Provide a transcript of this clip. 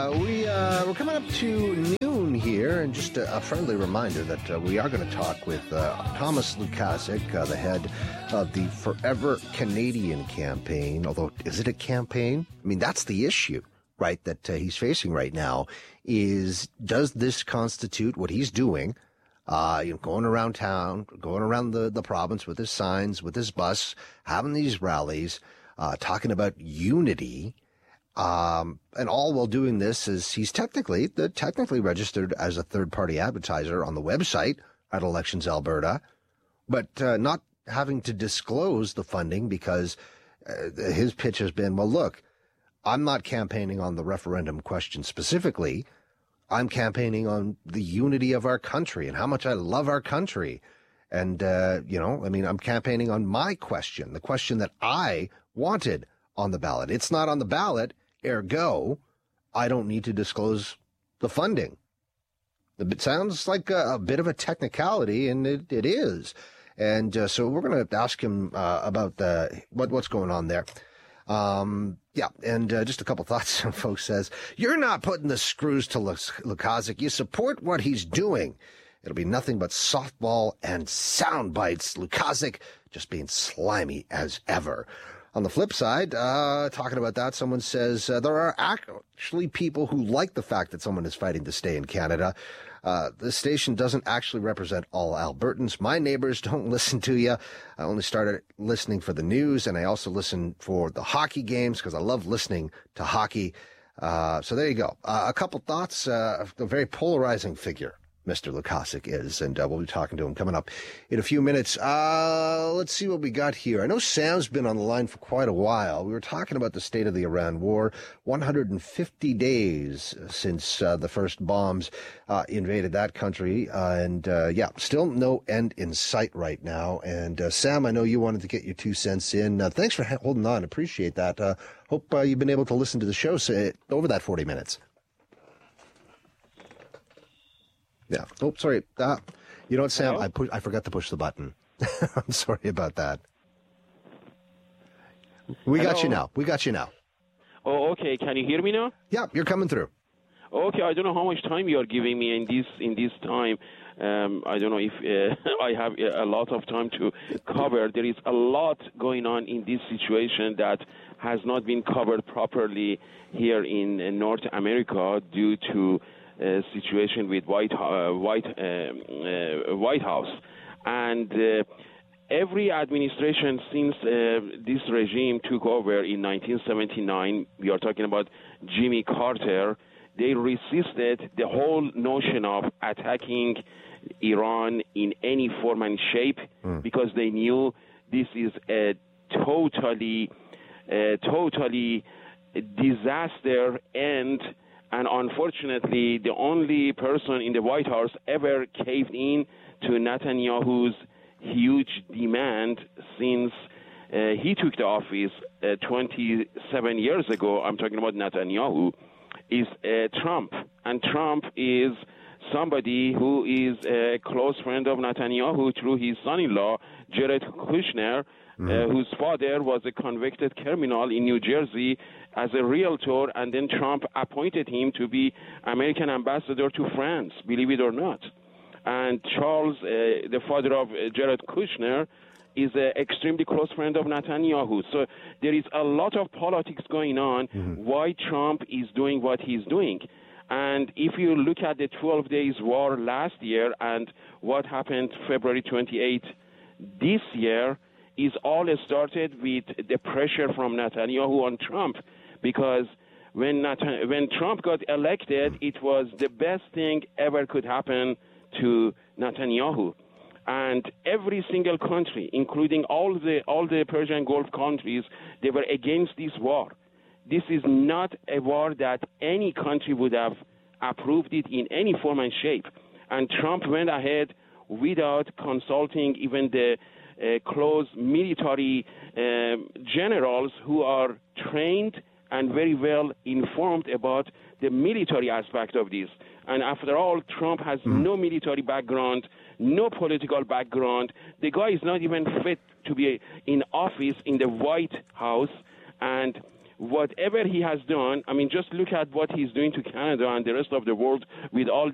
We're coming up to noon here, and just a friendly reminder that we are going to talk with Thomas Lukaszuk, the head of the Forever Canadian campaign. Although, is it a campaign? I mean, that's the issue, right, that he's facing right now, is does this constitute what he's doing, going around town, going around the province with his signs, with his bus, having these rallies, talking about unity, and all while doing this is he's technically registered as a third-party advertiser on the website at Elections Alberta, but not having to disclose the funding because his pitch has been, well, look, I'm not campaigning on the referendum question specifically. I'm campaigning on the unity of our country and how much I love our country. And, I'm campaigning on my question, the question that I wanted on the ballot. It's not on the ballot. Ergo, I don't need to disclose the funding. It sounds like a bit of a technicality, and it is. And so we're going to ask him about what's going on there. Just a couple thoughts. Some folks says, you're not putting the screws to Lukaszuk. You support what he's doing. It'll be nothing but softball and sound bites. Lukaszuk just being slimy as ever. On the flip side, talking about that, someone says there are actually people who like the fact that someone is fighting to stay in Canada. This station doesn't actually represent all Albertans. My neighbors don't listen to you. I only started listening for the news, and I also listen for the hockey games because I love listening to hockey. So there you go. A couple thoughts. A very polarizing figure Mr. Lukaszuk is, and we'll be talking to him coming up in a few minutes. Let's see what we got here. I know Sam's been on the line for quite a while. We were talking about the state of the Iran war. 150 days since the first bombs invaded that country, still no end in sight right now. And Sam, I know you wanted to get your 2 cents in. Thanks for holding on. Appreciate that. Hope you've been able to listen to the show over that 40 minutes. Yeah. Oh, sorry. You know what, Sam? Hello? I forgot to push the button. I'm sorry about that. We got you now. Oh, okay. Can you hear me now? Yeah, you're coming through. Okay. I don't know how much time you are giving me in this time. I don't know if I have a lot of time to cover. There is a lot going on in this situation that has not been covered properly here in North America due to situation with White House, and every administration since this regime took over in 1979, we are talking about Jimmy Carter, they resisted the whole notion of attacking Iran in any form and shape because they knew this is a totally disaster and unfortunately, the only person in the White House ever caved in to Netanyahu's huge demand since he took the office 27 years ago. I'm talking about Netanyahu, is Trump. And Trump is somebody who is a close friend of Netanyahu through his son-in-law, Jared Kushner, whose father was a convicted criminal in New Jersey as a realtor, and then Trump appointed him to be American ambassador to France, believe it or not. And Charles, the father of Jared Kushner, is an extremely close friend of Netanyahu. So there is a lot of politics going on why Trump is doing what he's doing. And if you look at the 12 days war last year and what happened February 28th this year, is all started with the pressure from Netanyahu on Trump, because when Trump got elected, it was the best thing ever could happen to Netanyahu. And every single country, including all the Persian Gulf countries, they were against this war. This is not a war that any country would have approved it in any form and shape. And Trump went ahead without consulting even the close military generals who are trained and very well informed about the military aspect of this. And after all, Trump has no military background, no political background. The guy is not even fit to be in office in the White House. And whatever he has done, I mean, just look at what he's doing to Canada and the rest of the world with all